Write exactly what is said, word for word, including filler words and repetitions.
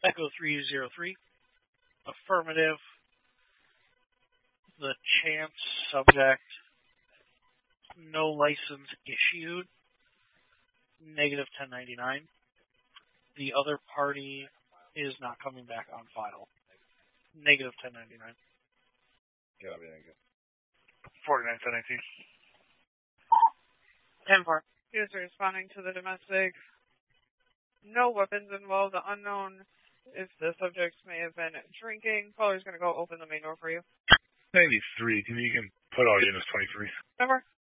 Echo three zero three. Affirmative. The chance subject, no license issued, negative ten ninety-nine. The other party is not coming back on file, negative ten ninety-nine. Copy, thank you. forty-nine ten eighteen. ten four. User responding to the domestic. No weapons involved. The unknown if the subjects may have been drinking. Caller's going to go open the main door for you. ninety-three. Can you can put all units twenty-three? Number?